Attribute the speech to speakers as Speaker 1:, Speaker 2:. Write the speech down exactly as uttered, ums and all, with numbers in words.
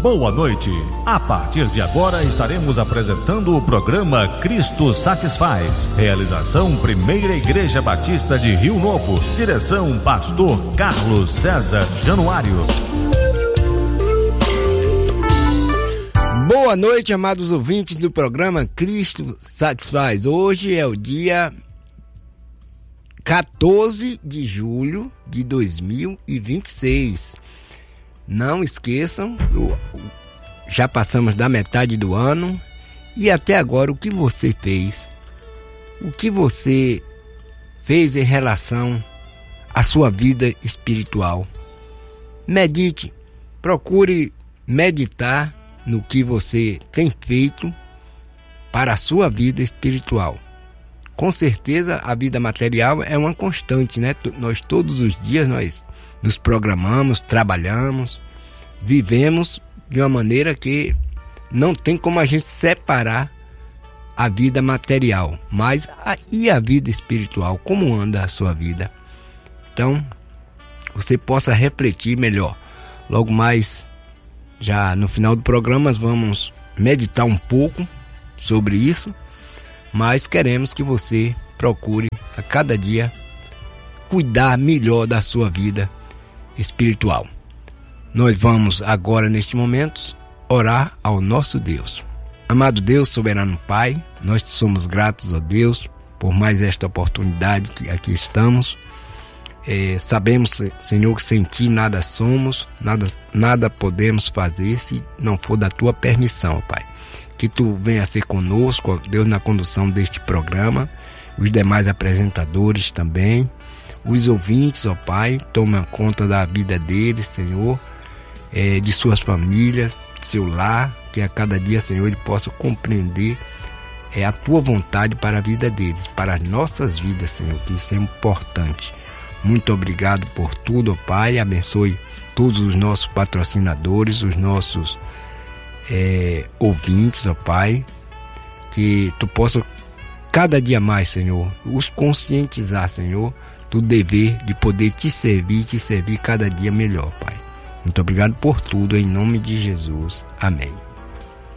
Speaker 1: boa noite. A partir de agora estaremos apresentando o programa Cristo Satisfaz. Realização Primeira Igreja Batista de Rio Novo. Direção Pastor Carlos César Januário.
Speaker 2: Boa noite, amados ouvintes do programa Cristo Satisfaz. Hoje é o dia quatorze de julho de dois mil e vinte e seis. Não esqueçam, já passamos da metade do ano e até agora o que você fez? O que você fez em relação à sua vida espiritual? Medite, procure meditar no que você tem feito para a sua vida espiritual. Com certeza a vida material é uma constante, né? Nós todos os dias nós nos programamos, trabalhamos, vivemos de uma maneira que não tem como a gente separar a vida material. Mas a, e a vida espiritual? Como anda a sua vida? Então, você possa refletir melhor. Logo mais, já no final do programa, nós vamos meditar um pouco sobre isso, mas queremos que você procure a cada dia cuidar melhor da sua vida espiritual. Nós vamos agora, neste momento, orar ao nosso Deus. Amado Deus, soberano Pai, nós te somos gratos, ó Deus, por mais esta oportunidade que aqui estamos. É, sabemos, Senhor, que sem ti nada somos, nada, nada podemos fazer se não for da tua permissão, Pai. Que tu venha ser conosco, ó Deus, na condução deste programa, os demais apresentadores também, os ouvintes, ó Pai, toma conta da vida deles, Senhor, é, de suas famílias, seu lar, que a cada dia, Senhor, ele possa compreender é, a tua vontade para a vida deles, para as nossas vidas, Senhor, que isso é importante. Muito obrigado por tudo, ó Pai, abençoe todos os nossos patrocinadores, os nossos é, ouvintes, ó Pai, que tu possa cada dia mais, Senhor, os conscientizar, Senhor, do dever de poder te servir e te servir cada dia melhor, Pai. Muito obrigado por tudo, em nome de Jesus. Amém.